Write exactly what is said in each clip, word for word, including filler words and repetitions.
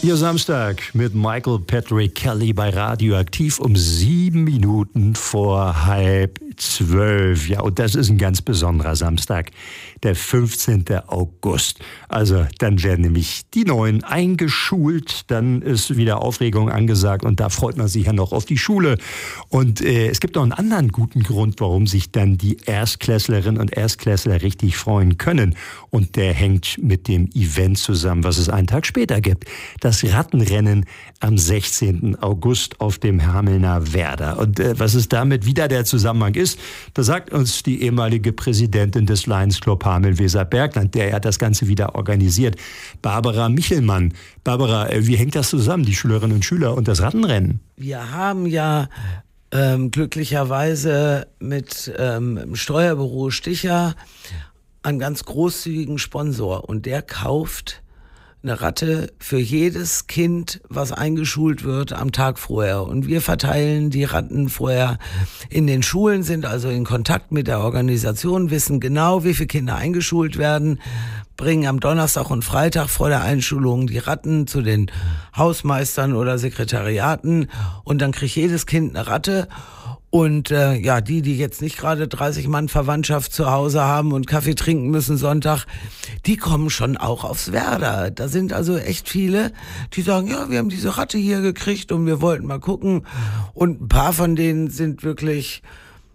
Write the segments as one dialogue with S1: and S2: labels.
S1: Ihr Samstag mit Michael Patrick Kelly bei Radioaktiv um sieben Minuten vor halb zwölf. Ja, und das ist ein ganz besonderer Samstag, der fünfzehnten August. Also dann werden nämlich die Neuen eingeschult, dann ist wieder Aufregung angesagt und da freut man sich ja noch auf die Schule. Und äh, es gibt noch einen anderen guten Grund, warum sich dann die Erstklässlerinnen und Erstklässler richtig freuen können. Und der hängt mit dem Event zusammen, was es einen Tag später gibt. Das Rattenrennen am sechzehnten August auf dem Hamelner Werder. Und äh, was es damit wieder der Zusammenhang ist, da sagt uns die ehemalige Präsidentin des Lions Club Hameln-Weserbergland, der ja das Ganze wieder organisiert, Barbara Michelmann. Barbara, äh, wie hängt das zusammen, die Schülerinnen und Schüler und das Rattenrennen?
S2: Wir haben ja ähm, glücklicherweise mit ähm, dem Steuerbüro Sticher einen ganz großzügigen Sponsor und der kauft eine Ratte für jedes Kind, was eingeschult wird am Tag vorher. Und wir verteilen die Ratten vorher in den Schulen, sind also in Kontakt mit der Organisation, wissen genau, wie viele Kinder eingeschult werden, bringen am Donnerstag und Freitag vor der Einschulung die Ratten zu den Hausmeistern oder Sekretariaten und dann kriegt jedes Kind eine Ratte. Und äh, ja, die, die jetzt nicht gerade dreißig Mann Verwandtschaft zu Hause haben und Kaffee trinken müssen Sonntag, die kommen schon auch aufs Werder. Da sind also echt viele, die sagen, ja, wir haben diese Ratte hier gekriegt und wir wollten mal gucken. Und ein paar von denen sind wirklich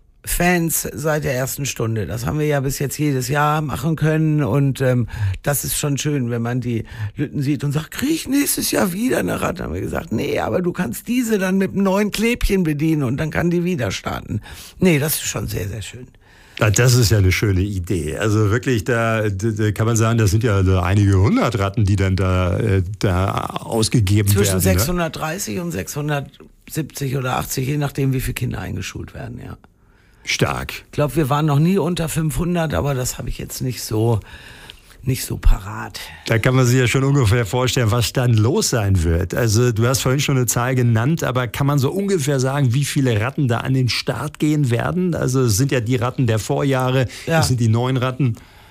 S2: Fans seit der ersten Stunde. Das haben wir ja bis jetzt jedes Jahr machen können und ähm, das ist schon schön, wenn man die Lütten sieht und sagt, krieg ich nächstes Jahr wieder eine Ratte? Haben wir gesagt, nee, aber du kannst diese dann mit einem neuen Klebchen bedienen und dann kann die wieder starten. Nee, das ist schon sehr, sehr schön.
S1: Ja, das ist ja eine schöne Idee. Also wirklich, da, da kann man sagen, das sind ja so einige hundert Ratten, die dann da, da ausgegeben
S2: Zwischen
S1: werden.
S2: Zwischen sechshundertdreißig ne? und sechshundertsiebzig oder achtzig, je nachdem, wie viele Kinder eingeschult werden, ja.
S1: Stark.
S2: Ich glaube, wir waren noch nie unter fünfhundert, aber das habe ich jetzt nicht so, nicht so parat.
S1: Da kann man sich ja schon ungefähr vorstellen, was dann los sein wird. Also du hast vorhin schon eine Zahl genannt, aber kann man so ungefähr sagen, wie viele Ratten da an den Start gehen werden? Also es sind ja die Ratten der Vorjahre, ja. Das sind die neuen Ratten.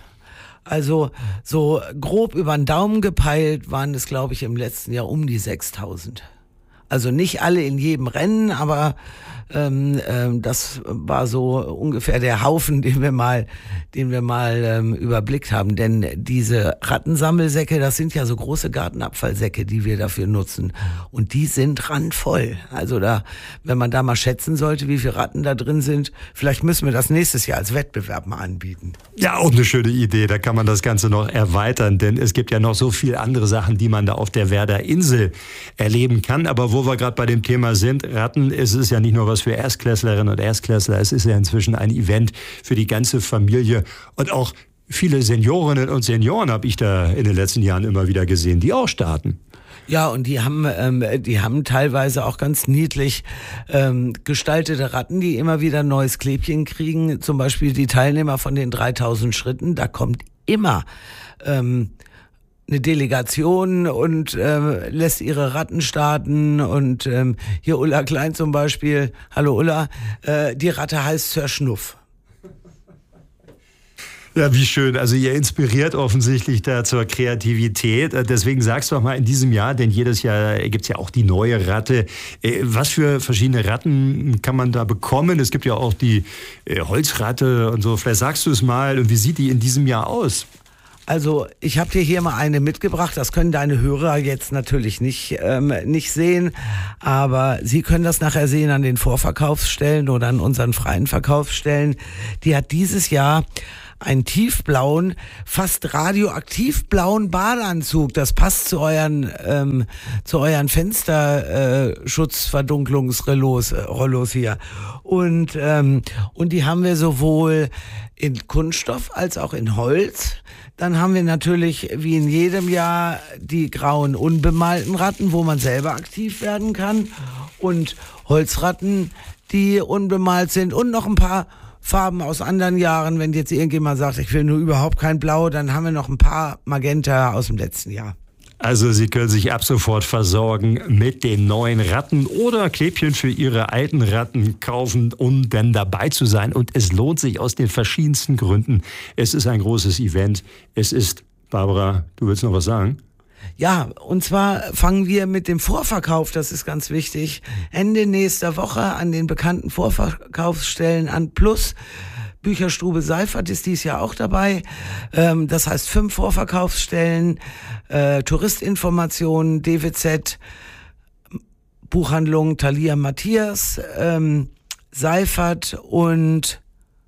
S2: Also so grob über den Daumen gepeilt waren es, glaube ich, im letzten Jahr um die sechstausend. Also nicht alle in jedem Rennen, aber ähm, ähm, das war so ungefähr der Haufen, den wir mal, den wir mal ähm, überblickt haben. Denn diese Rattensammelsäcke, das sind ja so große Gartenabfallsäcke, die wir dafür nutzen. Und die sind randvoll. Also da, wenn man da mal schätzen sollte, wie viele Ratten da drin sind, vielleicht müssen wir das nächstes Jahr als Wettbewerb mal anbieten.
S1: Ja, auch eine schöne Idee. Da kann man das Ganze noch erweitern, denn es gibt ja noch so viele andere Sachen, die man da auf der Werder Insel erleben kann. Aber wo wir gerade bei dem Thema sind, Ratten, es ist ja nicht nur was für Erstklässlerinnen und Erstklässler, es ist ja inzwischen ein Event für die ganze Familie und auch viele Seniorinnen und Senioren habe ich da in den letzten Jahren immer wieder gesehen, die auch starten.
S2: Ja, und die haben, ähm, die haben teilweise auch ganz niedlich ähm, gestaltete Ratten, die immer wieder ein neues Klebchen kriegen. Zum Beispiel die Teilnehmer von den dreitausend Schritten, da kommt immer ähm, eine Delegation und äh, lässt ihre Ratten starten und ähm, hier Ulla Klein zum Beispiel, hallo Ulla, äh, die Ratte heißt Sir Schnuff.
S1: Ja, wie schön. Also ihr inspiriert offensichtlich da zur Kreativität. Deswegen sag's doch mal in diesem Jahr, denn jedes Jahr gibt's ja auch die neue Ratte. Was für verschiedene Ratten kann man da bekommen? Es gibt ja auch die Holzratte und so. Vielleicht sagst du es mal. Und wie sieht die in diesem Jahr aus?
S2: Also ich habe dir hier mal eine mitgebracht, das können deine Hörer jetzt natürlich nicht, ähm, nicht sehen, aber sie können das nachher sehen an den Vorverkaufsstellen oder an unseren freien Verkaufsstellen. Die hat dieses Jahr einen tiefblauen, fast radioaktiv blauen Badeanzug. Das passt zu euren, ähm, zu euren Fensterschutzverdunklungsrollos äh, Rollos hier. Und, ähm, und die haben wir sowohl in Kunststoff als auch in Holz. Dann haben wir natürlich, wie in jedem Jahr, die grauen unbemalten Ratten, wo man selber aktiv werden kann. Und Holzratten, die unbemalt sind. Und noch ein paar Farben aus anderen Jahren. Wenn jetzt irgendjemand sagt, ich will nur überhaupt kein Blau, dann haben wir noch ein paar Magenta aus dem letzten Jahr.
S1: Also Sie können sich ab sofort versorgen mit den neuen Ratten oder Klebchen für Ihre alten Ratten kaufen, um dann dabei zu sein. Und es lohnt sich aus den verschiedensten Gründen. Es ist ein großes Event. Es ist, Barbara, du willst noch was sagen?
S2: Ja, und zwar fangen wir mit dem Vorverkauf, das ist ganz wichtig, Ende nächster Woche an den bekannten Vorverkaufsstellen an, plus Bücherstube Seifert ist dies Jahr auch dabei. Ähm, das heißt fünf Vorverkaufsstellen, äh, Touristinformationen, D W Z, Buchhandlung Thalia Matthias, ähm, Seifert und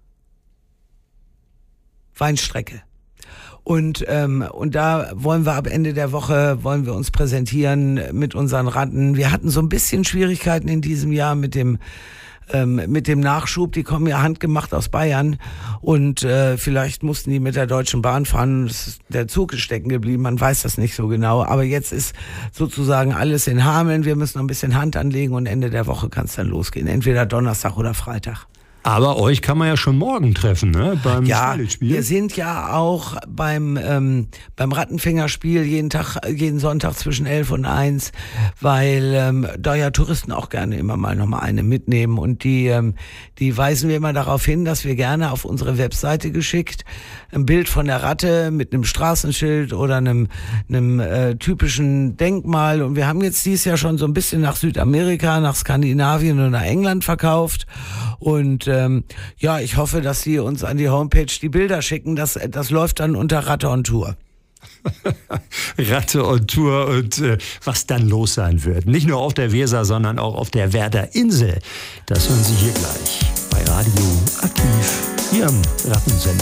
S2: Weinstrecke. Und ähm, und da wollen wir ab Ende der Woche wollen wir uns präsentieren mit unseren Ratten. Wir hatten so ein bisschen Schwierigkeiten in diesem Jahr mit dem ähm, mit dem Nachschub. Die kommen ja handgemacht aus Bayern und äh, vielleicht mussten die mit der Deutschen Bahn fahren. Der Zug ist stecken geblieben. Man weiß das nicht so genau. Aber jetzt ist sozusagen alles in Hameln. Wir müssen noch ein bisschen Hand anlegen und Ende der Woche kann es dann losgehen. Entweder Donnerstag oder Freitag.
S1: Aber euch kann man ja schon morgen treffen, ne? Beim
S2: ja,
S1: Spiel.
S2: Wir sind ja auch beim ähm, beim Rattenfängerspiel jeden Tag, jeden Sonntag zwischen elf und eins, weil ähm, da ja Touristen auch gerne immer mal noch mal eine mitnehmen und die ähm, die weisen wir immer darauf hin, dass wir gerne auf unsere Webseite geschickt ein Bild von der Ratte mit einem Straßenschild oder einem einem äh, typischen Denkmal, und wir haben jetzt dieses Jahr schon so ein bisschen nach Südamerika, nach Skandinavien und nach England verkauft. Und ähm, ja, ich hoffe, dass Sie uns an die Homepage die Bilder schicken. Das, das läuft dann unter Ratte on Tour.
S1: Ratte on Tour und äh, was dann los sein wird. Nicht nur auf der Weser, sondern auch auf der Werder Insel. Das hören Sie hier gleich bei Radio Aktiv, Ihrem Rattensender.